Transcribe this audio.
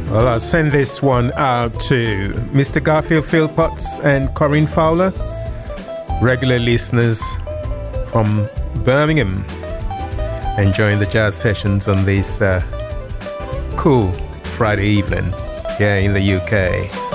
Well, I'll send this one out to Mr. Garfield Philpotts and Corinne Fowler, regular listeners from Birmingham, enjoying the jazz sessions on this cool Friday evening here in the UK.